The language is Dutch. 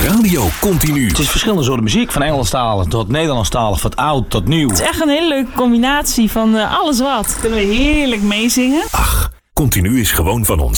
Radio Continu. Het is verschillende soorten muziek, van Engelstalig tot Nederlandstalig, van oud tot nieuw. Het is echt een hele leuke combinatie van alles wat. Kunnen we heerlijk meezingen. Ach, Continu is gewoon van ons.